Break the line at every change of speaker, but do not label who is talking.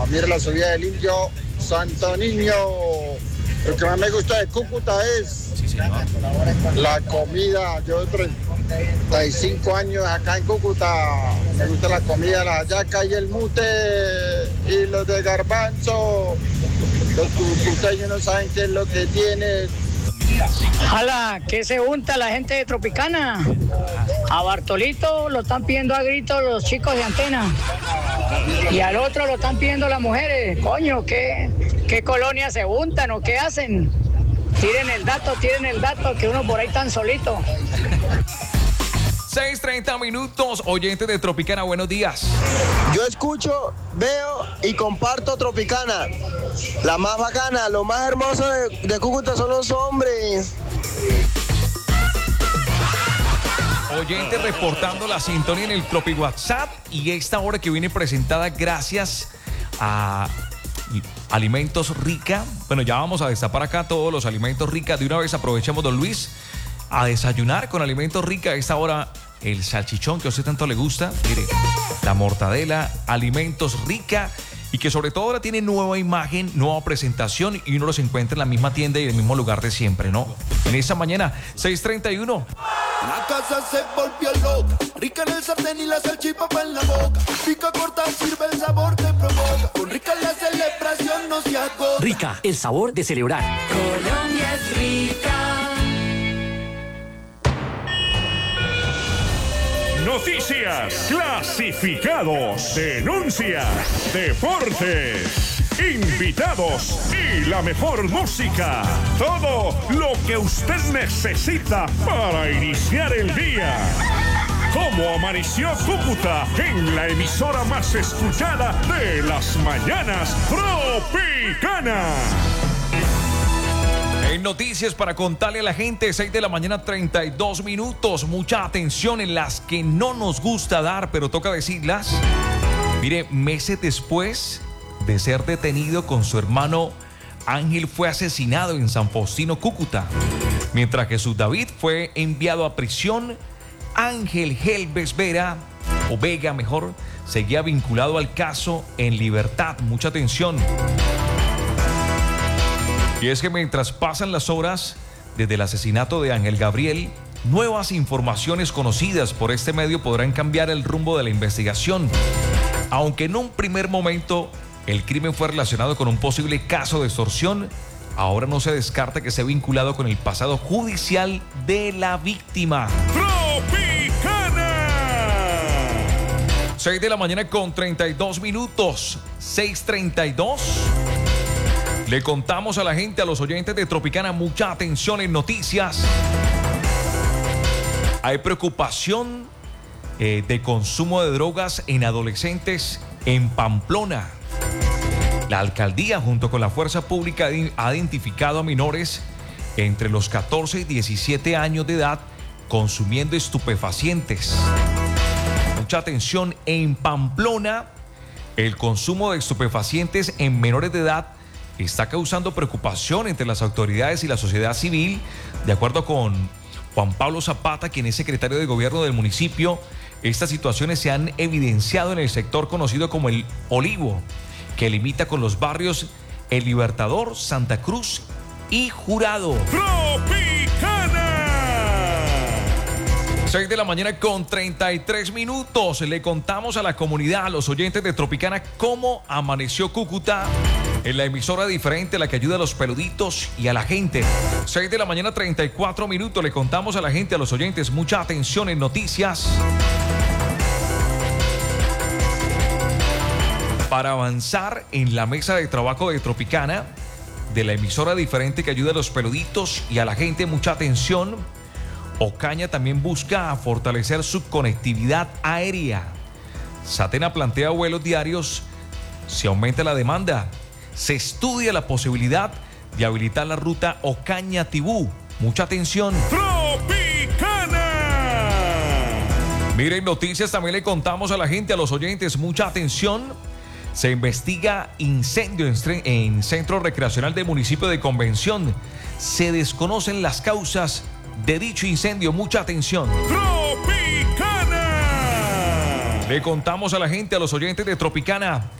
Mire la subida del Indio Santo Niño. Lo que más me gusta de Cúcuta es la comida. Yo 35 años acá en Cúcuta. Me gusta la comida, la hallaca y el mute y los de garbanzo. Los cucuteños no saben qué es lo que tienen.
Jala, ¿qué se unta la gente de Tropicana? A Bartolito lo están pidiendo a gritos los chicos de Antena. Y al otro lo están pidiendo las mujeres. Coño, ¿qué colonia se untan o qué hacen? Tiren el dato, que uno por ahí tan solito.
6:30 minutos, oyentes de Tropicana, buenos días.
Yo escucho, veo y comparto Tropicana. La más bacana, lo más hermoso de Cúcuta son los hombres.
Oyentes reportando la sintonía en el Tropi WhatsApp y esta hora que viene presentada gracias a Alimentos Rica. Bueno, ya vamos a destapar acá todos los Alimentos Rica. De una vez aprovechemos, don Luis, a desayunar con Alimentos Rica. A esta hora el salchichón que a usted tanto le gusta, mire, la mortadela, Alimentos Rica, y que sobre todo ahora tiene nueva imagen, nueva presentación y uno los encuentra en la misma tienda y en el mismo lugar de siempre, ¿no? En esta mañana, 6:31.
La casa se volvió loca, rica en el sartén y la salchipapa en la boca. Pica corta, sirve el sabor que provoca. Con Rica la celebración no se agota.
Rica, el sabor de celebrar.
Colombia es rica.
Noticias, clasificados, denuncias, deportes, invitados y la mejor música. Todo lo que usted necesita para iniciar el día. ¿Cómo amaneció Cúcuta? En la emisora más escuchada de las mañanas, Tropicana.
En noticias para contarle a la gente, 6 de la mañana, 32 minutos. Mucha atención en las que no nos gusta dar, pero toca decirlas. Mire, meses después de ser detenido con su hermano, Ángel fue asesinado en San Faustino, Cúcuta. Mientras Jesús David fue enviado a prisión, Ángel Helves Vera, o Vega mejor, seguía vinculado al caso en libertad. Mucha atención. Y es que mientras pasan las horas desde el asesinato de Ángel Gabriel, nuevas informaciones conocidas por este medio podrán cambiar el rumbo de la investigación. Aunque en un primer momento el crimen fue relacionado con un posible caso de extorsión, ahora no se descarta que esté vinculado con el pasado judicial de la víctima.
¡Tropicana!
6 de la mañana con 32 minutos, 6:32. Le contamos a la gente, a los oyentes de Tropicana, mucha atención en noticias. Hay preocupación de consumo de drogas en adolescentes en Pamplona. La alcaldía, junto con la fuerza pública, ha identificado a menores entre los 14 y 17 años de edad consumiendo estupefacientes. Mucha atención, en Pamplona, el consumo de estupefacientes en menores de edad está causando preocupación entre las autoridades y la sociedad civil. De acuerdo con Juan Pablo Zapata, quien es secretario de gobierno del municipio, estas situaciones se han evidenciado en el sector conocido como el Olivo, que limita con los barrios El Libertador, Santa Cruz y Jurado.
¡Tropicana!
6 de la mañana con 33 minutos. Le contamos a la comunidad, a los oyentes de Tropicana, cómo amaneció Cúcuta en la emisora diferente, la que ayuda a los peluditos y a la gente. 6 de la mañana, 34 minutos. Le contamos a la gente, a los oyentes, mucha atención en noticias. Para avanzar en la mesa de trabajo de Tropicana, de la emisora diferente que ayuda a los peluditos y a la gente, mucha atención. Ocaña también busca fortalecer su conectividad aérea. Satena plantea vuelos diarios. Si aumenta la demanda, se estudia la posibilidad de habilitar la ruta Ocaña-Tibú. Mucha atención.
¡Tropicana!
Miren, noticias también le contamos a la gente, a los oyentes, mucha atención. Se investiga incendio en centro recreacional del municipio de Convención. Se desconocen las causas de dicho incendio. Mucha atención.
¡Tropicana!
Le contamos a la gente, a los oyentes de Tropicana,